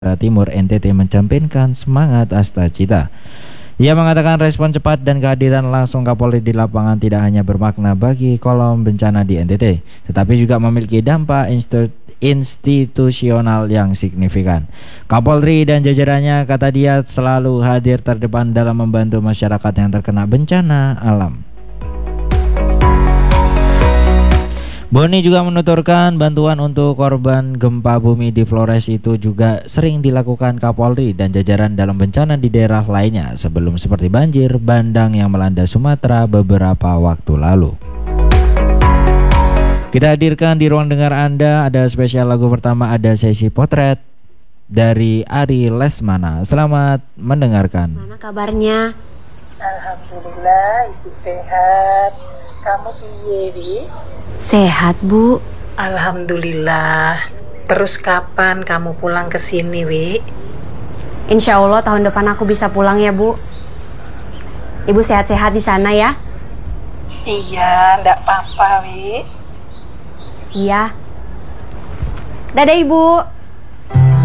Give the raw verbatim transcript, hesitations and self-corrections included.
Timur N T T mencampaikan semangat Astacita. Ia mengatakan respon cepat dan kehadiran langsung Kapolri di lapangan tidak hanya bermakna bagi kolom bencana di N T T, tetapi juga memiliki dampak institusional yang signifikan. Kapolri dan jajarannya, kata dia, selalu hadir terdepan dalam membantu masyarakat yang terkena bencana alam. Boni juga menuturkan bantuan untuk korban gempa bumi di Flores itu juga sering dilakukan Kapolri dan jajaran dalam bencana di daerah lainnya sebelum seperti banjir bandang yang melanda Sumatera beberapa waktu lalu. Kita hadirkan di ruang dengar Anda ada spesial lagu pertama, ada sesi potret dari Ari Lesmana. Selamat mendengarkan. Mana kabarnya? Alhamdulillah, ibu sehat. Kamu piye, Wi? Sehat, Bu. Alhamdulillah. Terus kapan kamu pulang ke sini, Wi? Insya Allah tahun depan aku bisa pulang ya, Bu. Ibu sehat-sehat di sana ya? Iya, ndak apa-apa, Wi. Iya. Dadah, Ibu.